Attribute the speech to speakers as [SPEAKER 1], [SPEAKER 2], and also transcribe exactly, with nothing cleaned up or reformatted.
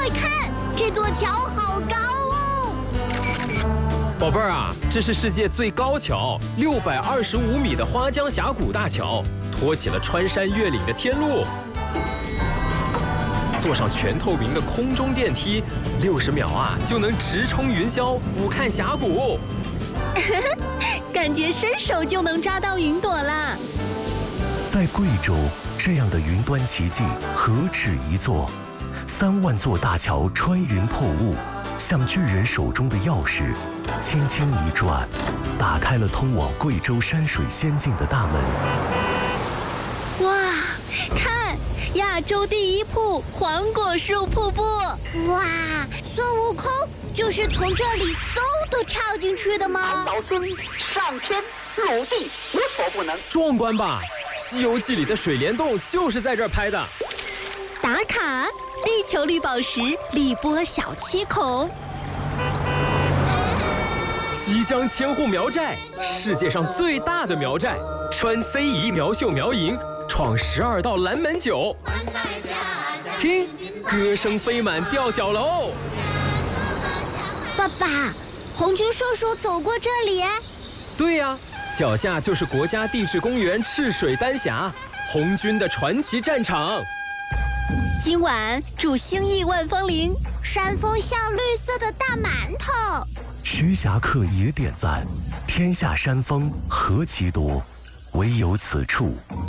[SPEAKER 1] 快看，这座桥好高哦！
[SPEAKER 2] 宝贝儿啊，这是世界最高桥，六百二十五米的花江峡谷大桥，托起了穿山越岭的天路。坐上全透明的空中电梯，六十秒啊就能直冲云霄，俯瞰峡谷。
[SPEAKER 3] 感觉伸手就能抓到云朵啦！
[SPEAKER 4] 在贵州，这样的云端奇迹何止一座？三万座大桥穿云破雾，像巨人手中的钥匙，轻轻一转，打开了通往贵州山水仙境的大门。
[SPEAKER 3] 哇，看，亚洲第一瀑黄果树瀑布！
[SPEAKER 1] 哇，孙悟空就是从这里嗖都跳进去的吗？
[SPEAKER 5] 老孙上天入地无所不能，
[SPEAKER 2] 壮观吧！《西游记》里的水帘洞就是在这儿拍的。
[SPEAKER 3] 打卡，地球绿宝石荔波小七孔。
[SPEAKER 2] 西江千户苗寨，世界上最大的苗寨，穿非遗苗绣苗银，闯十二道蓝门酒。听，歌声飞满吊脚楼。
[SPEAKER 1] 爸爸，红军叔叔走过这里。
[SPEAKER 2] 对呀、啊，脚下就是国家地质公园赤水丹霞，红军的传奇战场。
[SPEAKER 3] 今晚祝兴义万芳龄，
[SPEAKER 1] 山峰像绿色的大馒头。
[SPEAKER 4] 徐霞客也点赞：天下山峰何其多，唯有此处